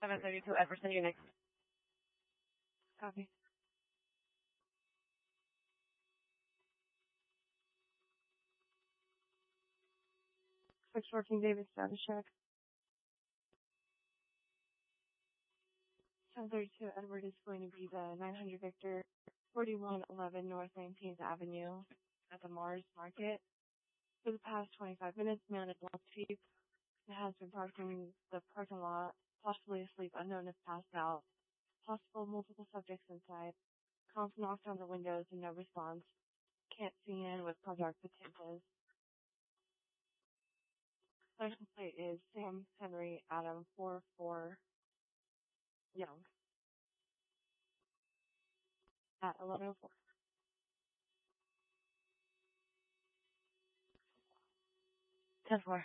732 Edward, send you next. Copy. 614 David, status check. 732 Edward is going to be the 900 Victor, 4111 North 19th Avenue at the Mars Market. For the past 25 minutes, man is lost sheep. It has been parked in the parking lot, possibly asleep, unknown if passed out. Possible multiple subjects inside. Conf knocked on the windows and no response. Can't see in with dark potatoes. License plate is Sam Henry Adam 44 Young at 11:04. 10-4.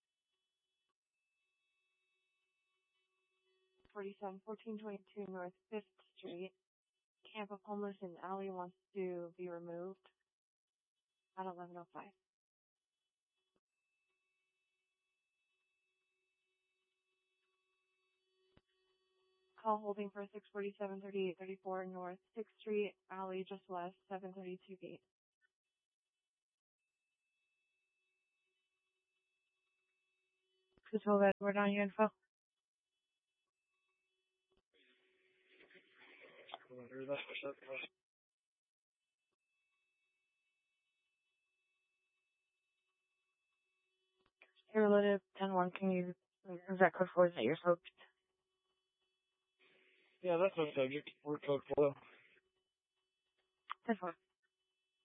47 1422 North 5th Street. Camp of homeless in alley wants to be removed at 11:05. Call holding for 647 3834 North 6th Street, alley just west, 732 gate. Control that, we're on your info. Hey, relative 10-1, can you, is that code 4 that you're soaked? Yeah, that's no subject. We're code 4. 10-4.